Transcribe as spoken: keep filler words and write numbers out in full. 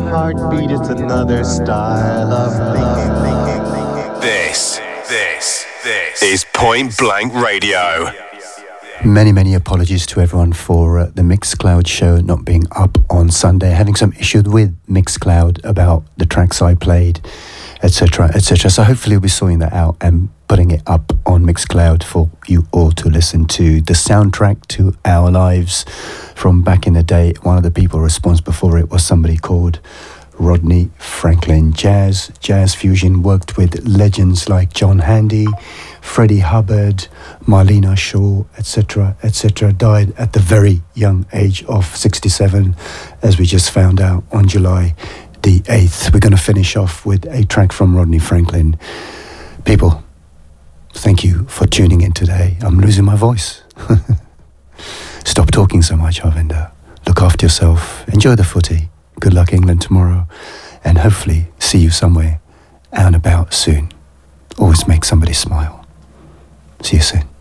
heartbeat, it's another style of thinking. This, this, this is Point Blank Radio. Many, many apologies to everyone for uh, the Mixcloud show not being up on Sunday, having some issues with Mixcloud about the tracks I played, et cetera, et cetera. So hopefully we'll be sorting that out and putting it up on Mixcloud for you all to listen to. The soundtrack to our lives from back in the day. One of the people responsible for it was somebody called Rodney Franklin. Jazz, jazz fusion, worked with legends like John Handy, Freddie Hubbard, Marlena Shaw, et cetera, et cetera. Died at the very young age of sixty-seven, as we just found out on July the eighth. We're going to finish off with a track from Rodney Franklin. People, thank you for tuning in today. I'm losing my voice. Stop talking so much, Harvinder. Look after yourself. Enjoy the footy. Good luck, England, tomorrow. And hopefully see you somewhere out and about soon. Always make somebody smile. See you soon.